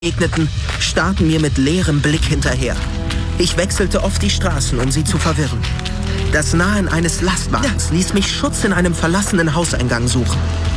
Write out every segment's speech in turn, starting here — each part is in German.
begegneten, starrten mir mit leerem Blick hinterher. Ich wechselte oft die Straßen, um sie zu verwirren. Das Nahen eines Lastwagens ließ mich Schutz in einem verlassenen Hauseingang suchen.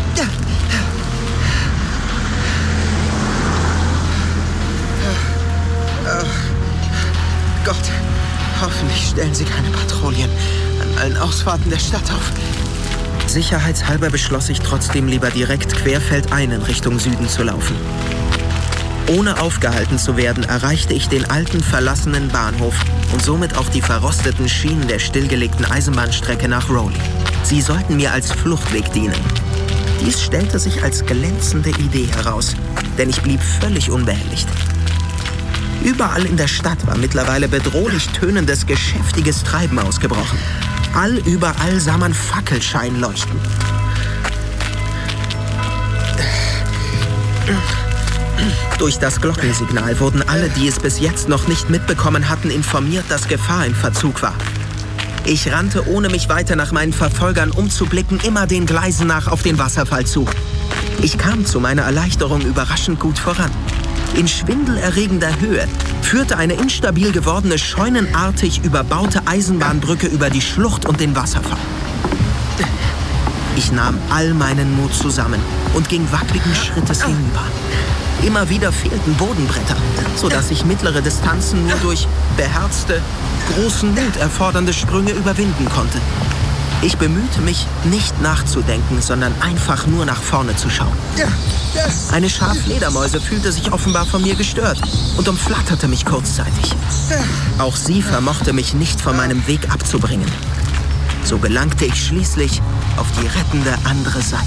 Gott, hoffentlich stellen Sie keine Patrouillen an allen Ausfahrten der Stadt auf. Sicherheitshalber beschloss ich trotzdem lieber direkt querfeldein in Richtung Süden zu laufen. Ohne aufgehalten zu werden, erreichte ich den alten, verlassenen Bahnhof und somit auch die verrosteten Schienen der stillgelegten Eisenbahnstrecke nach Rowley. Sie sollten mir als Fluchtweg dienen. Dies stellte sich als glänzende Idee heraus, denn ich blieb völlig unbehelligt. Überall in der Stadt war mittlerweile bedrohlich tönendes, geschäftiges Treiben ausgebrochen. Überall sah man Fackelschein leuchten. Durch das Glockensignal wurden alle, die es bis jetzt noch nicht mitbekommen hatten, informiert, dass Gefahr im Verzug war. Ich rannte, ohne mich weiter nach meinen Verfolgern umzublicken, immer den Gleisen nach auf den Wasserfall zu. Ich kam zu meiner Erleichterung überraschend gut voran. In schwindelerregender Höhe führte eine instabil gewordene, scheunenartig überbaute Eisenbahnbrücke über die Schlucht und den Wasserfall. Ich nahm all meinen Mut zusammen und ging wackeligen Schrittes hinüber. Immer wieder fehlten Bodenbretter, sodass ich mittlere Distanzen nur durch beherzte, großen Mut erfordernde Sprünge überwinden konnte. Ich bemühte mich, nicht nachzudenken, sondern einfach nur nach vorne zu schauen. Eine Schar Fledermäuse fühlte sich offenbar von mir gestört und umflatterte mich kurzzeitig. Auch sie vermochte mich nicht von meinem Weg abzubringen. So gelangte ich schließlich auf die rettende andere Seite.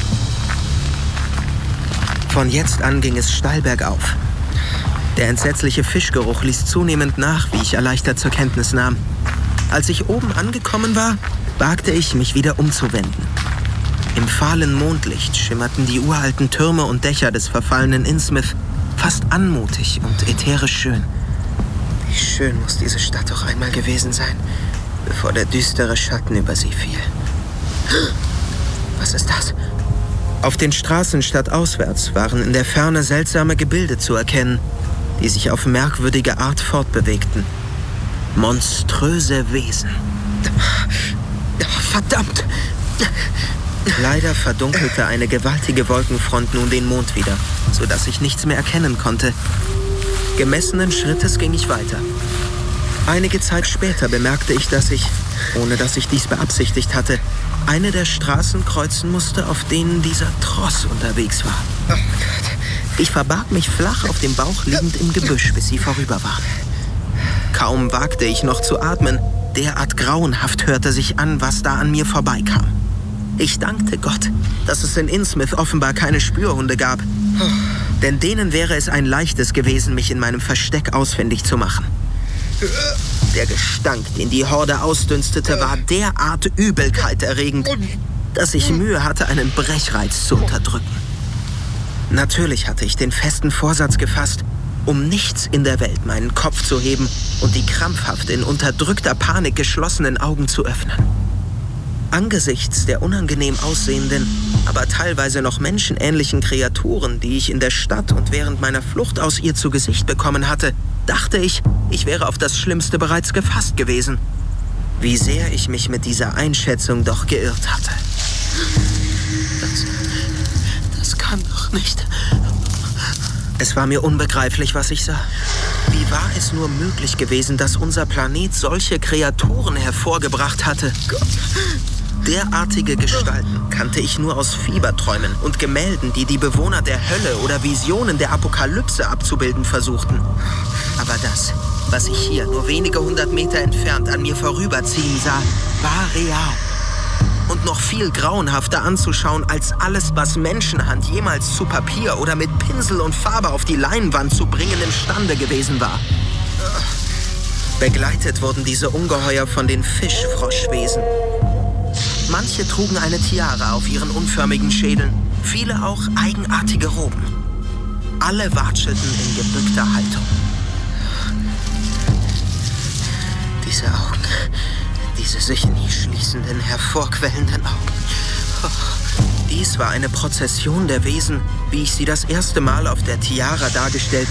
Von jetzt an ging es steil bergauf. Der entsetzliche Fischgeruch ließ zunehmend nach, wie ich erleichtert zur Kenntnis nahm. Als ich oben angekommen war, wagte ich, mich wieder umzuwenden. Im fahlen Mondlicht schimmerten die uralten Türme und Dächer des verfallenen Innsmouth fast anmutig und ätherisch schön. Wie schön muss diese Stadt doch einmal gewesen sein, bevor der düstere Schatten über sie fiel. Was ist das? Auf den Straßen stadtauswärts waren in der Ferne seltsame Gebilde zu erkennen, die sich auf merkwürdige Art fortbewegten. Monströse Wesen. Verdammt! Leider verdunkelte eine gewaltige Wolkenfront nun den Mond wieder, sodass ich nichts mehr erkennen konnte. Gemessenen Schrittes ging ich weiter. Einige Zeit später bemerkte ich, dass ich, ohne dass ich dies beabsichtigt hatte, eine der Straßen kreuzen musste, auf denen dieser Tross unterwegs war. Oh Gott. Ich verbarg mich flach auf dem Bauch liegend im Gebüsch, bis sie vorüber war. Kaum wagte ich noch zu atmen, derart grauenhaft hörte sich an, was da an mir vorbeikam. Ich dankte Gott, dass es in Innsmouth offenbar keine Spürhunde gab, denn denen wäre es ein leichtes gewesen, mich in meinem Versteck ausfindig zu machen. Der Gestank, den die Horde ausdünstete, war derart übelkeiterregend, dass ich Mühe hatte, einen Brechreiz zu unterdrücken. Natürlich hatte ich den festen Vorsatz gefasst, um nichts in der Welt meinen Kopf zu heben und die krampfhaft in unterdrückter Panik geschlossenen Augen zu öffnen. Angesichts der unangenehm aussehenden, aber teilweise noch menschenähnlichen Kreaturen, die ich in der Stadt und während meiner Flucht aus ihr zu Gesicht bekommen hatte, dachte ich, ich wäre auf das Schlimmste bereits gefasst gewesen. Wie sehr ich mich mit dieser Einschätzung doch geirrt hatte. Das kann doch nicht. Es war mir unbegreiflich, was ich sah. Wie war es nur möglich gewesen, dass unser Planet solche Kreaturen hervorgebracht hatte? Gott. Derartige Gestalten kannte ich nur aus Fieberträumen und Gemälden, die die Bewohner der Hölle oder Visionen der Apokalypse abzubilden versuchten. Aber das, was ich hier nur wenige 100 Meter entfernt an mir vorüberziehen sah, war real. Und noch viel grauenhafter anzuschauen als alles, was Menschenhand jemals zu Papier oder mit Pinsel und Farbe auf die Leinwand zu bringen imstande gewesen war. Begleitet wurden diese Ungeheuer von den Fischfroschwesen. Manche trugen eine Tiara auf ihren unförmigen Schädeln, viele auch eigenartige Roben. Alle watschelten in gebückter Haltung. Diese Augen, diese sich nie schließenden, hervorquellenden Augen. Dies war eine Prozession der Wesen, Wie ich sie das erste Mal auf der Tiara dargestellt